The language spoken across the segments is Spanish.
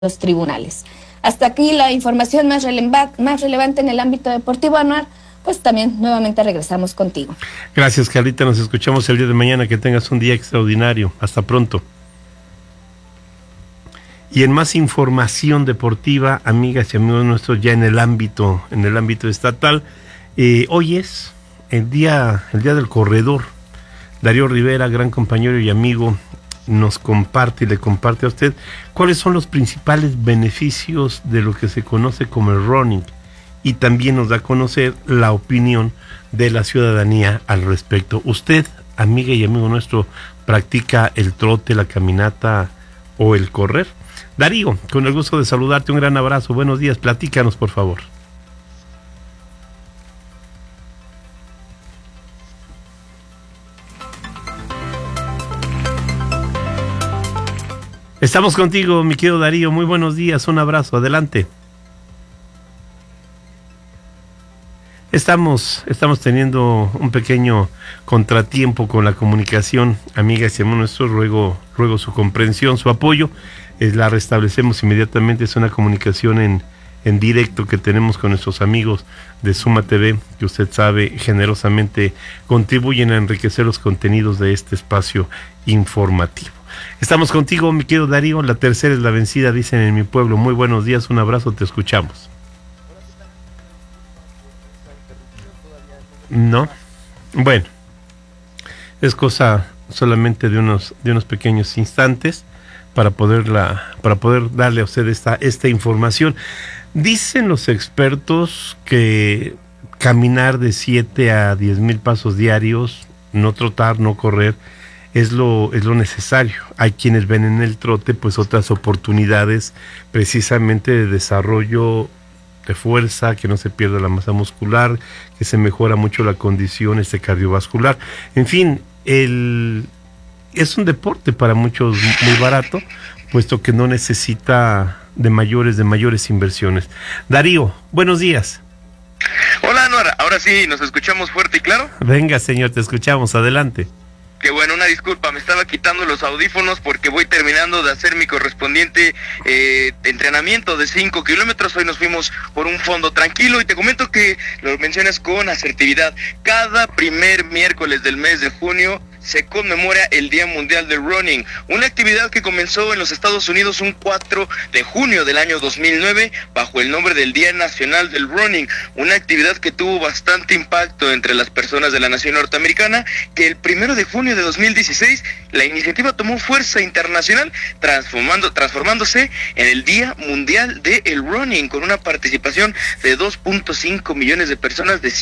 los tribunales. Hasta aquí la información más relevante en el ámbito deportivo, Anuar. Pues también nuevamente regresamos contigo. Gracias, Carlita. Nos escuchamos el día de mañana. Que tengas un día extraordinario. Hasta pronto. Y en más información deportiva, amigas y amigos nuestros, ya en el ámbito estatal, hoy es el día del corredor. Darío Rivera, gran compañero y amigo, nos comparte y le comparte a usted cuáles son los principales beneficios de lo que se conoce como el running, y también nos da a conocer la opinión de la ciudadanía al respecto. Usted, amiga y amigo nuestro, practica el trote, la caminata o el correr. Darío, con el gusto de saludarte, un gran abrazo, buenos días, platícanos por favor. Estamos contigo, mi querido Darío, muy buenos días, un abrazo, adelante. Estamos teniendo un pequeño contratiempo con la comunicación, amigas y amigos nuestros, ruego su comprensión, su apoyo, la restablecemos inmediatamente. Es una comunicación en directo que tenemos con nuestros amigos de Suma TV, que usted sabe generosamente contribuyen a enriquecer los contenidos de este espacio informativo. Estamos contigo, mi querido Darío, la tercera es la vencida, dicen en mi pueblo. Muy buenos días, un abrazo, te escuchamos. No, bueno, es cosa solamente de unos pequeños instantes para poder darle a usted esta información. Dicen los expertos que caminar de 7 a 10,000 pasos diarios, no trotar, no correr, es lo necesario. Hay quienes ven en el trote pues otras oportunidades precisamente de desarrollo de fuerza, que no se pierda la masa muscular, que se mejora mucho la condición cardiovascular. En fin, es un deporte para muchos muy barato, puesto que no necesita de mayores inversiones. Darío, buenos días. Hola, Anuar, ahora sí, ¿nos escuchamos fuerte y claro? Venga, señor, te escuchamos, adelante. Que bueno, una disculpa, me estaba quitando los audífonos porque voy terminando de hacer mi correspondiente entrenamiento de 5 kilómetros. Hoy nos fuimos por un fondo tranquilo y te comento que lo mencionas con asertividad. Cada primer miércoles del mes de junio se conmemora el Día Mundial del Running, una actividad que comenzó en los Estados Unidos un 4 de junio del año 2009 bajo el nombre del Día Nacional del Running, una actividad que tuvo bastante impacto entre las personas de la nación norteamericana, que el 1 de junio de 2016 la iniciativa tomó fuerza internacional, transformándose en el Día Mundial del Running, con una participación de 2.5 millones de personas de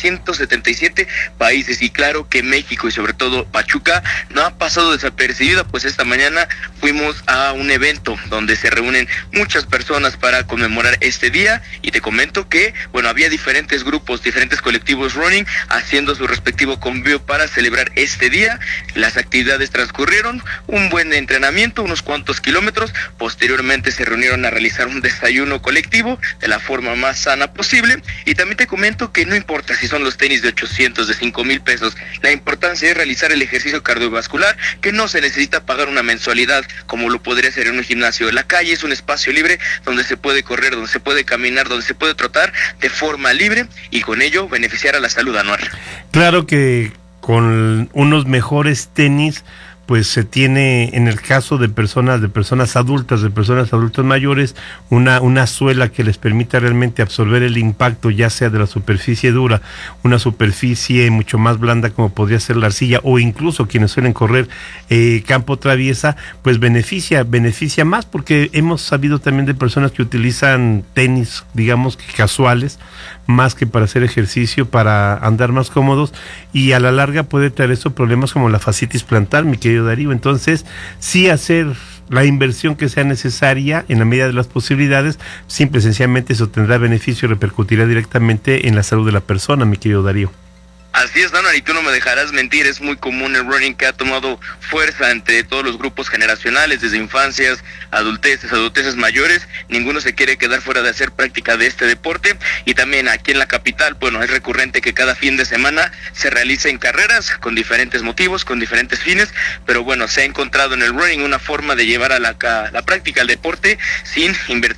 177 países, y claro que México y sobre todo Pachuca no ha pasado desapercibida, pues esta mañana fuimos a un evento donde se reúnen muchas personas para conmemorar este día, y te comento que, bueno, había diferentes grupos, diferentes colectivos running haciendo su respectivo convivio para celebrar este día. Las actividades transcurrieron, un buen entrenamiento, unos cuantos kilómetros, posteriormente se reunieron a realizar un desayuno colectivo de la forma más sana posible, y también te comento que no importa si son los tenis de 800, de 5,000 pesos, la importancia es realizar el ejercicio cardiovascular, que no se necesita pagar una mensualidad como lo podría ser en un gimnasio. La calle es un espacio libre donde se puede correr, donde se puede caminar, donde se puede trotar de forma libre y con ello beneficiar a la salud, Anuar. Claro que con unos mejores tenis pues se tiene, en el caso de personas adultas, de personas adultos mayores, una suela que les permita realmente absorber el impacto, ya sea de la superficie dura, una superficie mucho más blanda como podría ser la arcilla, o incluso quienes suelen correr campo traviesa, pues beneficia más, porque hemos sabido también de personas que utilizan tenis, digamos que casuales, más que para hacer ejercicio, para andar más cómodos, y a la larga puede traer eso problemas como la fascitis plantar, mi querido Darío. Entonces, sí hacer la inversión que sea necesaria en la medida de las posibilidades, simple y sencillamente eso tendrá beneficio y repercutirá directamente en la salud de la persona, mi querido Darío. Así es, Donald, y tú no me dejarás mentir, es muy común el running que ha tomado fuerza entre todos los grupos generacionales, desde infancias, adulteces mayores. Ninguno se quiere quedar fuera de hacer práctica de este deporte, y también aquí en la capital, bueno, es recurrente que cada fin de semana se realicen carreras con diferentes motivos, con diferentes fines, pero bueno, se ha encontrado en el running una forma de llevar a la práctica del deporte sin invertir